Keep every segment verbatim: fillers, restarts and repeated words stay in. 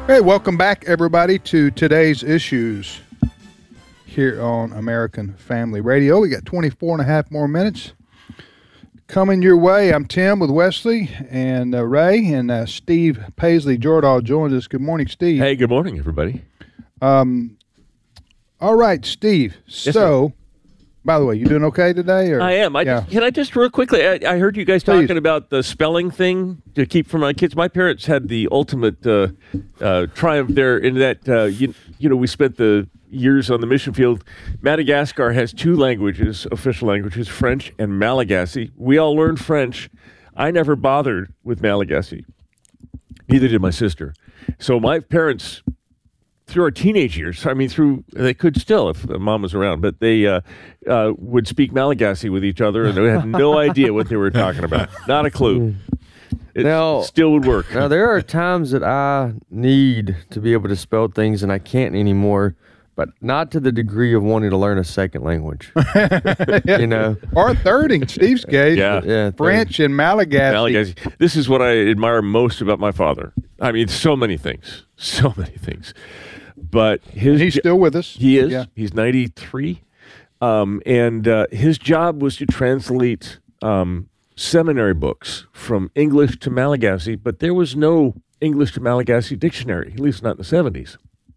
Hey, welcome back, everybody, to today's issues here on American Family Radio. We got twenty-four and a half more minutes coming your way. I'm Tim with Wesley and uh, Ray, and uh, Steve Paisley Jordahl joins us. Good morning, Steve. Hey, good morning, everybody. Um, all right, Steve. Yes, so, by the way, you doing okay today? Or? I am. I yeah. just, can I just real quickly? I, I heard you guys Please. talking about the spelling thing to keep from my kids. My parents had the ultimate uh, uh, triumph there in that uh, you, you know we spent the years on the mission field. Madagascar has two languages, official languages, French and Malagasy. We all learned French. I never bothered with Malagasy. Neither did my sister. So my parents, through our teenage years, I mean, through they could still if mom was around, but they uh, uh, would speak Malagasy with each other, and they had no idea what they were talking about. Not a clue. It Now- still would work. Now, there are times that I need to be able to spell things and I can't anymore, but not to the degree of wanting to learn a second language. You know? Or a third in Steve's case. Yeah. Yeah, French and Malagasy. Malagasy. This is what I admire most about my father. I mean, so many things, so many things. But his He's still with us. He is. Yeah. He's ninety-three. Um, and uh, his job was to translate um, seminary books from English to Malagasy, but there was no English to Malagasy dictionary, at least not in the seventies.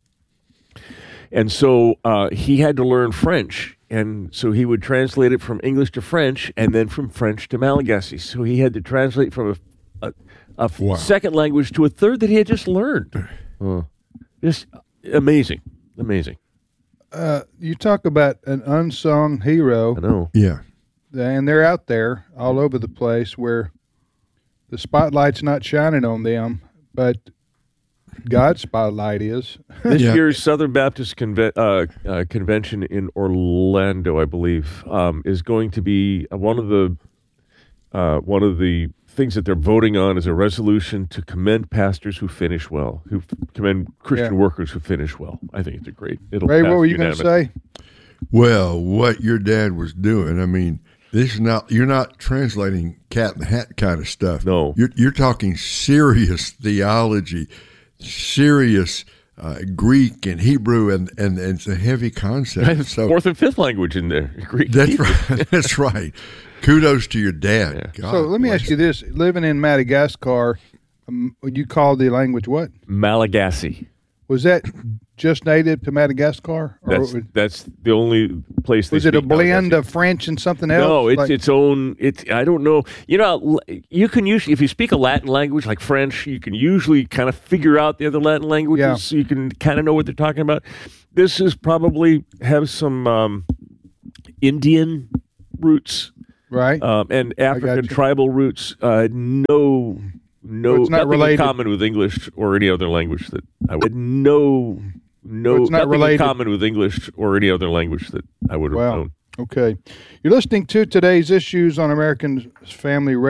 And so uh, he had to learn French. And so he would translate it from English to French and then from French to Malagasy. So he had to translate from a, a, a Wow. second language to a third that he had just learned. Huh. Just amazing. Amazing. Uh, you talk about an unsung hero. I know. Yeah. And they're out there all over the place where the spotlight's not shining on them, but God's spotlight is. This Yeah. year's Southern Baptist Conve- uh, uh, Convention in Orlando, I believe, um, is going to be uh, one of the uh, one of the things that they're voting on is a resolution to commend pastors who finish well, who f- commend Christian Yeah. workers who finish well. I think it's a great. It'll Ray, pass what were you going to unanimous. say? Well, what your dad was doing, I mean, this is not, you're not translating cat in the hat kind of stuff. No. You're, you're talking serious theology, serious uh, Greek and Hebrew, and, and, and it's a heavy concept. So Fourth and fifth language in there. Greek. that's right. That's right. Kudos to your dad. Yeah. God So let me bless ask you this. Living in Madagascar, um, you call the language what? Malagasy. Was that just native to Madagascar? Or That's was, that's the only place. They was it a speak blend Malagasy. of French and something else? No, it's Like- its own. It's I don't know. You know, you can usually if you speak a Latin language like French, you can usually kind of figure out the other Latin languages. Yeah. So you can kind of know what they're talking about. This is probably have some um, Indian roots right. um, and African you. tribal roots. Uh, no, no, So it's not nothing related. in common with English or any other language that I would. No, no, So it's not nothing related. in common with English or any other language that I would have Wow. known. Okay. You're listening to today's issues on American Family Radio.